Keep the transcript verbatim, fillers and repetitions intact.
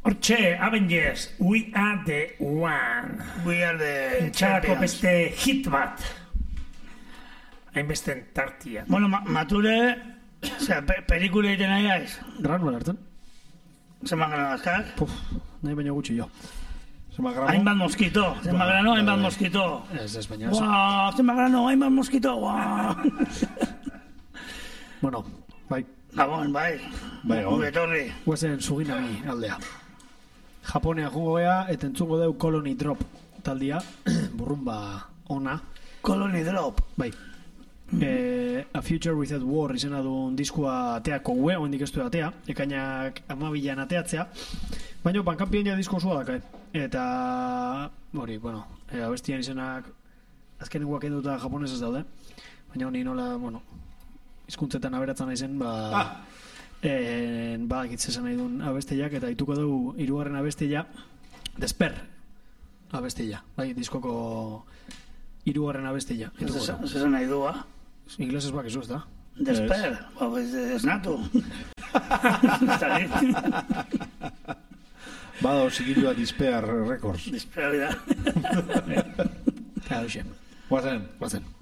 Hortxe, Avengers, We Are The One. We Are The Txarako Champions. beste hit bat. Hainbesten tartia. Bueno, ma mature, osea, pe pelikula egiten nahi gaiz. Gran hartzen. Zenbat grano azkak? Puf, nahi baina gutxi jo. Hainbat moskito. Zenbat grano, hainbat moskito. Ez, ez baina. Guau, zenbat grano, hainbat moskito, guau. Bueno, bai. Gabon, bai. Bai, gabon. Betorri. Guazen Suginami aldea. Japonea jugo gea, eta entzungo deu Colony Drop taldia, burrumba ona. Colony Drop. Bai. Eh, A Future Without War izena duen diskua ateako gue, oendik ez du atea, ekainak amabilan ateatzea, baina bankanpien ja disko zua daka, eta hori, bueno, e, abestian izenak azkenengoak enduta japonesez daude, baina honi nola, bueno, hizkuntzetan aberatzen naizen, ba, ah. e, ba, gitzezan nahi duen abestiak, eta ituko dugu hirugarren abestia, Desper abestia, bai, diskoko hirugarren abestia. Zesan nahi dua? Inglesez bak ez da. Desper, ez natu. Bado, sigilua Dispear Records. Dispear, da. Claro, xe. Guazen. Guazen.